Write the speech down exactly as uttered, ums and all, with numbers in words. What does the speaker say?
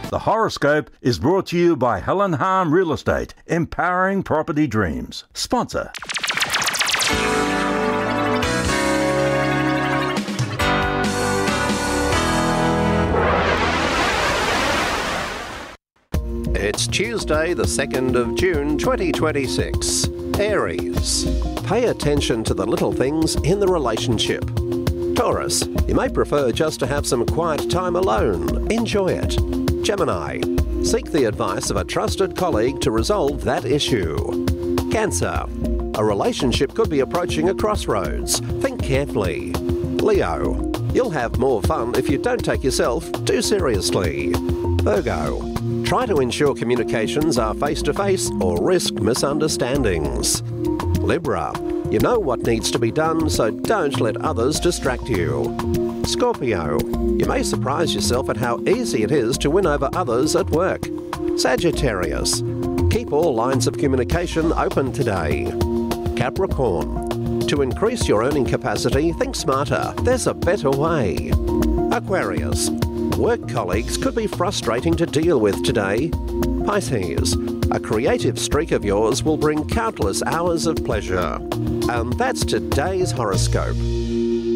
The horoscope is brought to you by Helen Harm Real Estate, empowering property dreams. Sponsor. It's Tuesday, the second of June, twenty twenty-six. Aries. Pay attention to the little things in the relationship. Taurus. You may prefer just to have some quiet time alone. Enjoy it. Gemini. Seek the advice of a trusted colleague to resolve that issue. Cancer. A relationship could be approaching a crossroads. Think carefully. Leo. You'll have more fun if you don't take yourself too seriously. Virgo. Try to ensure communications are face-to-face or risk misunderstandings. Libra. You know what needs to be done, so don't let others distract you. Scorpio. You may surprise yourself at how easy it is to win over others at work. Sagittarius. Keep all lines of communication open today. Capricorn. To increase your earning capacity, think smarter. There's a better way. Aquarius. Work colleagues could be frustrating to deal with today. Pisces. A creative streak of yours will bring countless hours of pleasure. And that's today's horoscope.